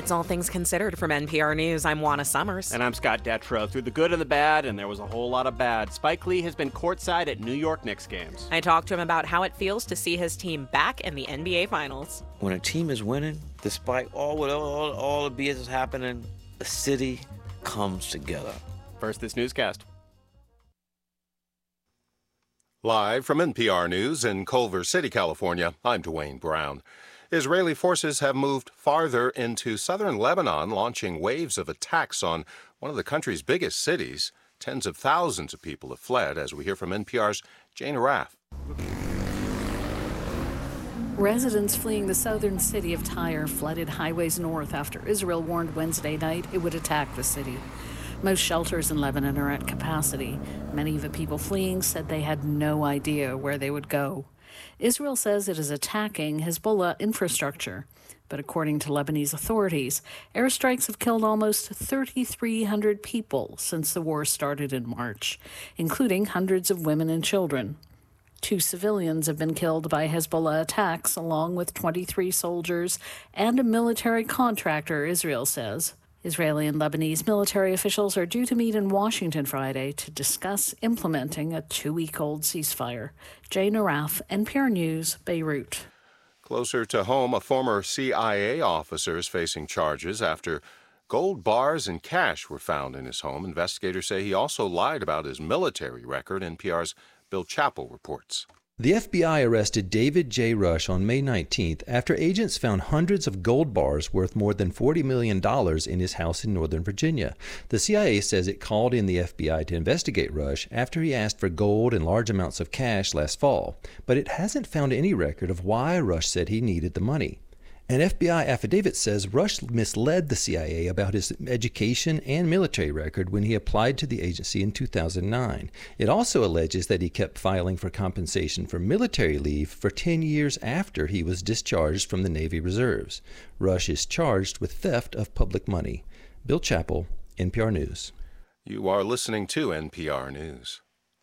It's All Things Considered from NPR News. I'm Juana Summers. And I'm Scott Detrow. Through the good and the bad, and there was a whole lot of bad, Spike Lee has been courtside at New York Knicks games. I talked to him about how it feels to see his team back in the NBA Finals. When a team is winning, despite all the BS is happening, the city comes together. First, this newscast. Live from NPR News in Culver City, California, I'm Dwayne Brown. Israeli forces have moved farther into southern Lebanon, launching waves of attacks on one of the country's biggest cities. Tens of thousands of people have fled, as we hear from NPR's Jane Arraf. Residents fleeing the southern city of Tyre flooded highways north after Israel warned Wednesday night it would attack the city. Most shelters in Lebanon are at capacity. Many of the people fleeing said they had no idea where they would go. Israel says it is attacking Hezbollah infrastructure. But according to Lebanese authorities, airstrikes have killed almost 3,300 people since the war started in March, including hundreds of women and children. 2 civilians have been killed by Hezbollah attacks, along with 23 soldiers and a military contractor, Israel says. Israeli and Lebanese military officials are due to meet in Washington Friday to discuss implementing a 2-week-old ceasefire. Jane Arraf, NPR News, Beirut. Closer to home, a former CIA officer is facing charges after gold bars and cash were found in his home. Investigators say he also lied about his military record. NPR's Bill Chappell reports. The FBI arrested David J. Rush on May 19th after agents found hundreds of gold bars worth more than $40 million in his house in Northern Virginia. The CIA says it called in the FBI to investigate Rush after he asked for gold and large amounts of cash last fall, but it hasn't found any record of why Rush said he needed the money. An FBI affidavit says Rush misled the CIA about his education and military record when he applied to the agency in 2009. It also alleges that he kept filing for compensation for military leave for 10 years after he was discharged from the Navy Reserves. Rush is charged with theft of public money. Bill Chappell, NPR News. You are listening to NPR News.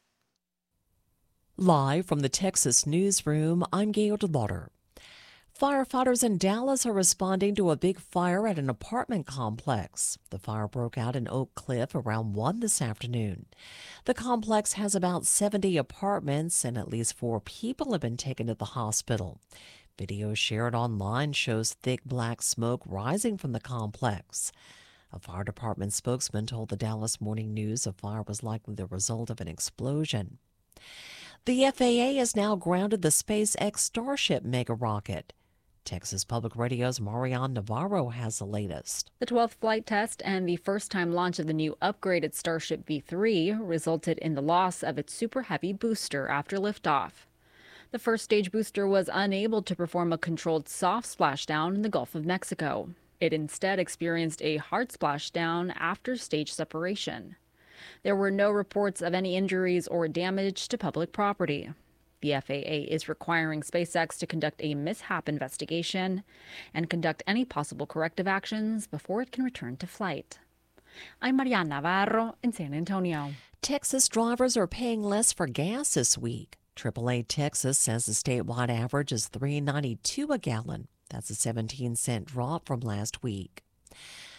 Live from the Texas newsroom, I'm Gail DeLauder. Firefighters in Dallas are responding to a big fire at an apartment complex. The fire broke out in Oak Cliff around 1 this afternoon. The complex has about 70 apartments, and at least 4 people have been taken to the hospital. Video shared online shows thick black smoke rising from the complex. A fire department spokesman told the Dallas Morning News a fire was likely the result of an explosion. The FAA has now grounded the SpaceX Starship mega rocket. Texas Public Radio's Marianne Navarro has the latest. The 12th flight test and the first-time launch of the new upgraded Starship V3 resulted in the loss of its Super Heavy booster after liftoff. The first-stage booster was unable to perform a controlled soft splashdown in the Gulf of Mexico. It instead experienced a hard splashdown after stage separation. There were no reports of any injuries or damage to public property. The FAA is requiring SpaceX to conduct a mishap investigation and conduct any possible corrective actions before it can return to flight. I'm Marianne Navarro in San Antonio. Texas drivers are paying less for gas this week. AAA Texas says the statewide average is $3.92 a gallon. That's a 17-cent drop from last week.